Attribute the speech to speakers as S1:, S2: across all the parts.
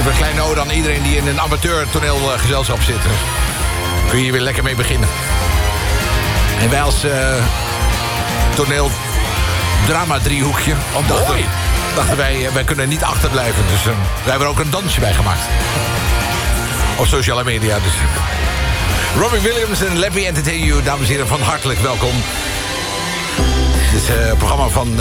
S1: Even een kleine ode aan iedereen die in een amateur toneelgezelschap zit. Kun je hier weer lekker mee beginnen. En wij als toneel-drama-driehoekje dachten wij kunnen er niet achterblijven. Dus wij hebben er ook een dansje bij gemaakt. Op sociale media dus. Robbie Williams en Let Me Entertain You, dames en heren, van hartelijk welkom. Dit is het programma van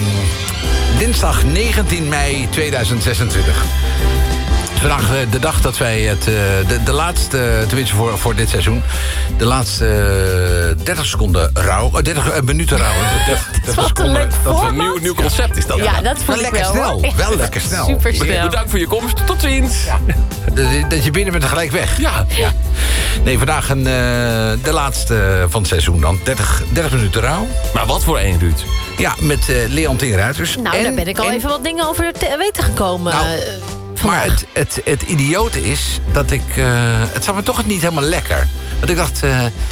S1: dinsdag 19 mei 2026. Vandaag de dag dat wij de laatste, tenminste voor dit seizoen, de laatste 30 seconden rouw, 30 minuten rouw. 30 seconden.
S2: Dat is een nieuw concept is dat.
S3: Ja, dat vond ik
S1: lekker
S3: wel.
S1: snel. Wel lekker snel.
S3: Super snel.
S2: Bedankt voor je komst. Tot ziens. Ja.
S1: Dat je binnen bent gelijk weg.
S2: Ja.
S1: Nee, vandaag de laatste van het seizoen dan. 30 minuten rouw.
S2: Maar wat voor een, Ruud?
S1: Ja, met Leontien Ruiters.
S3: Nou, daar ben ik al even wat dingen over te weten gekomen.
S1: Maar het idiote is dat ik... het zat me toch niet helemaal lekker. Want ik dacht...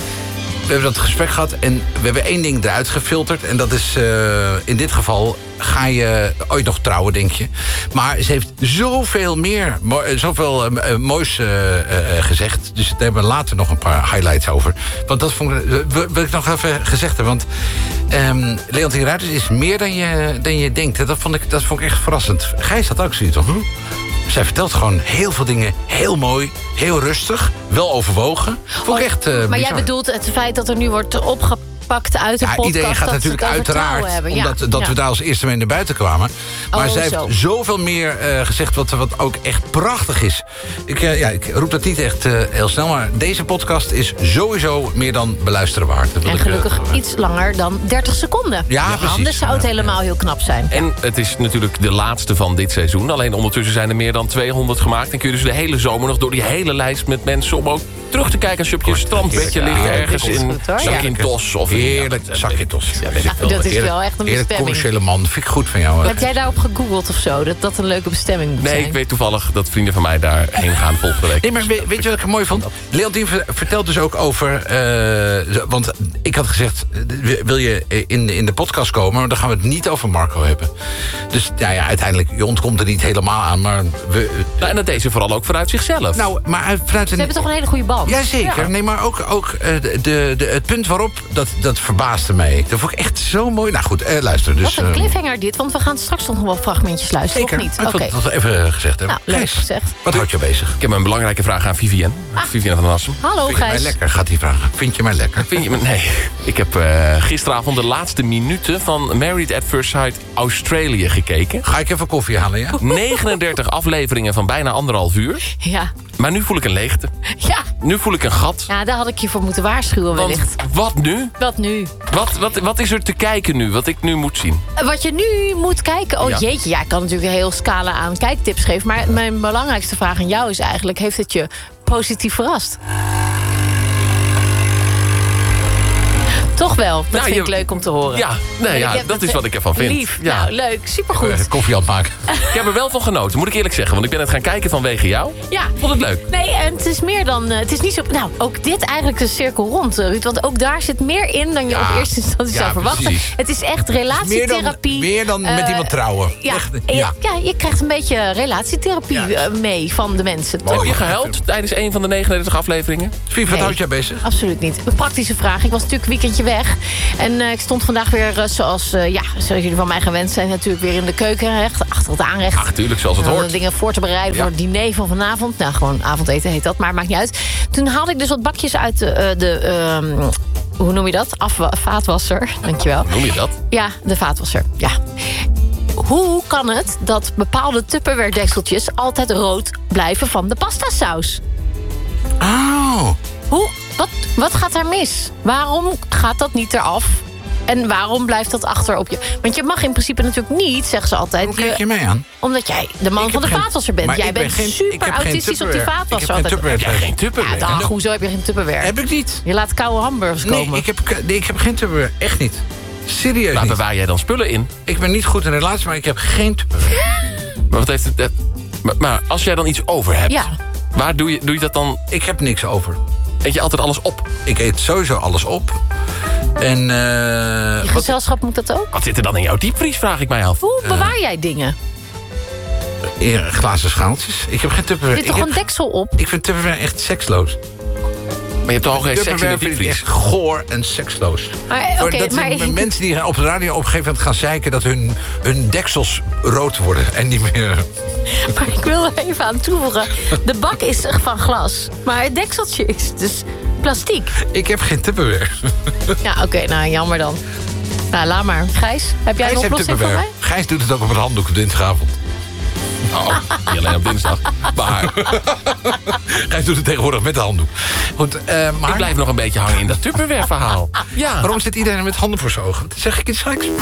S1: we hebben dat gesprek gehad en we hebben één ding eruit gefilterd. En dat is in dit geval... ga je ooit nog trouwen, denk je. Maar ze heeft zoveel meer... zoveel moois gezegd. Dus daar hebben we later nog een paar highlights over. Want dat wil ik nog even gezegd hebben. Want Leontien Ruiters is meer dan je denkt. Dat vond ik echt verrassend. Gijs had ook zoiets van... Zij vertelt gewoon heel veel dingen heel mooi, heel rustig, wel overwogen. Vond ik echt
S3: maar
S1: bizar.
S3: jij bedoelt het feit dat er nu wordt opgepakt uit de podcast...
S1: iedereen gaat
S3: dat
S1: natuurlijk
S3: ze het over
S1: uiteraard,
S3: hebben.
S1: omdat we daar als eerste mee naar buiten kwamen. Maar zij heeft zoveel meer gezegd wat ook echt prachtig is. Ik roep dat niet echt heel snel, maar deze podcast is sowieso meer dan beluisteren waard.
S3: En gelukkig iets langer dan 30 seconden.
S1: Ja, precies.
S3: Anders zou het helemaal heel knap zijn.
S2: En het is natuurlijk de laatste van dit seizoen. Alleen ondertussen zijn er meer dan 200 gemaakt. En kun je dus de hele zomer nog door die hele lijst met mensen... om ook terug te kijken als je op je strandbedje ligt... ergens in Zakynthos of...
S1: Heerlijk, Zakynthos.
S3: Dat is wel echt een
S1: Heerlijk
S3: bestemming.
S1: commerciële man, vind ik goed van jou.
S3: Heb jij daarop gegoogeld of zo? Dat een leuke bestemming moet zijn?
S2: Nee, ik weet toevallig dat vrienden van mij daarheen gaan volgende week.
S1: Nee, maar weet je wat ik mooi vond? Leontien vertelt dus ook over... want ik had gezegd, wil je in de podcast komen... maar dan gaan we het niet over Marco hebben. Dus uiteindelijk, je ontkomt er niet helemaal aan, maar...
S2: En dat deed ze vooral ook vanuit zichzelf.
S1: Nou, maar vanuit
S3: Ze hebben toch een hele goede band?
S1: Jazeker,
S3: Ja.
S1: nee, maar ook het punt waarop, dat verbaasde mij. Dat vond ik echt zo mooi. Nou goed, luister. Dus,
S3: Wat een cliffhanger dit, want we gaan straks nog wel fragmentjes luisteren,
S1: zeker,
S3: of niet?
S1: ik wil dat even gezegd hebben.
S3: Nou, leuk
S1: Gijs,
S3: gezegd.
S1: wat houdt je bezig?
S2: Ik heb een belangrijke vraag aan Vivienne. Vivienne van den Assem.
S3: Hallo
S1: Vind je mij
S3: Gijs.
S1: lekker, gaat hij vragen. Vind je mij lekker?
S2: Vind je me? Nee. Ik heb gisteravond de laatste minuten van Married at First Sight Australië gekeken.
S1: Ga ik even koffie halen, ja?
S2: 39 afleveringen van bijna 1,5 uur.
S3: Ja.
S2: Maar nu voel ik een leegte.
S3: Ja.
S2: Nu voel ik een gat.
S3: Ja, daar had ik je voor moeten waarschuwen
S2: Want
S3: wellicht.
S2: wat nu?
S3: Wat nu?
S2: Wat is er te kijken nu? Wat ik nu moet zien?
S3: Wat je nu moet kijken... Oh
S2: Ja.
S3: jeetje, ik kan natuurlijk een heel scala aan kijktips geven... maar mijn belangrijkste vraag aan jou is eigenlijk... heeft het je positief verrast? Toch wel, dat vind ik leuk om te horen.
S2: Ja, dat is wat ik ervan vind.
S3: Lief,
S2: Ja.
S3: nou leuk, supergoed.
S1: Koffie aan het maken.
S2: Ik heb er wel van genoten, moet ik eerlijk zeggen. Want ik ben het gaan kijken vanwege jou.
S3: Ja.
S2: Vond het leuk.
S3: Nee, en het is meer dan... het is niet zo... Nou, ook dit eigenlijk een cirkel rond, Ruud. Want ook daar zit meer in dan je op eerste instantie zou verwachten.
S2: precies.
S3: Het is echt relatietherapie.
S1: Meer dan met iemand trouwen.
S3: Ja,
S1: Echt,
S3: je krijgt een beetje relatietherapie mee van de mensen.
S2: Heb je gehuild tijdens een van de 39 afleveringen?
S1: Vief, wat houdt jij bezig?
S3: Absoluut niet. Een praktische vraag. Ik was natuurlijk een weekendje weg. En ik stond vandaag weer, zoals jullie van mij gewend zijn... natuurlijk weer in de keuken, recht, achter het aanrecht.
S2: Ach, tuurlijk, zoals het hoort.
S3: Dingen voor te bereiden voor het diner van vanavond. Nou, gewoon avondeten heet dat, maar maakt niet uit. Toen haalde ik dus wat bakjes uit de hoe noem je dat? Vaatwasser, dankjewel.
S2: Hoe noem je dat?
S3: Ja, de vaatwasser, ja. Hoe kan het dat bepaalde Tupperware dekseltjes altijd rood blijven van de pastasaus?
S1: Oh.
S3: Wat gaat daar mis? Waarom gaat dat niet eraf? En waarom blijft dat achter op je... Want je mag in principe natuurlijk niet, zeggen ze altijd...
S1: Hoe kijk je mij aan?
S3: Omdat jij de man van de vaatwasser bent. Jij bent super autistisch op die vaatwasser.
S1: Ik heb geen Tupperware.
S3: Ja, hoezo heb je geen Tupperware?
S1: Heb ik niet.
S3: Je laat koude hamburgers komen.
S1: Nee, ik heb geen Tupperware. Echt niet. Serieus
S2: Waar
S1: niet.
S2: bewaar jij dan spullen in?
S1: Ik ben niet goed in relatie, maar ik heb geen Tupperware.
S2: Maar wat heeft het... Maar als jij dan iets over hebt...
S3: Ja.
S2: Waar doe je dat dan?
S1: Ik heb niks over.
S2: Eet je altijd alles op?
S1: Ik eet sowieso alles op. En
S3: Je gezelschap moet dat ook?
S2: Wat zit er dan in jouw diepvries, vraag ik mij af.
S3: Hoe bewaar jij dingen?
S1: glazen schaaltjes. Ik heb geen Tupperware.
S3: Er zit toch een deksel op?
S1: Ik vind Tupperware echt seksloos.
S2: Maar je hebt toch al geen seks in de
S1: Tupperware vind ik
S2: diepvries?
S1: echt goor en seksloos.
S3: Maar
S1: Mensen die op de radio op een gegeven moment gaan zeiken... dat hun deksels rood worden en niet meer...
S3: Maar ik wil er even aan toevoegen. De bak is van glas. Maar het dekseltje is dus plastiek.
S1: Ik heb geen Tupperware.
S3: Ja, oké, nou jammer dan. Nou, laat maar. Gijs, heb jij een oplossing voor mij?
S1: Gijs doet het ook op een handdoek op dinsdagavond.
S2: Oh, niet alleen op dinsdag. Maar
S1: Gijs doet het tegenwoordig met de handdoek. Goed, maar...
S2: ik blijf nog een beetje hangen in dat Tupperware-verhaal. Ja.
S1: Waarom zit iedereen met handen voor zijn ogen? Dat zeg ik iets geks.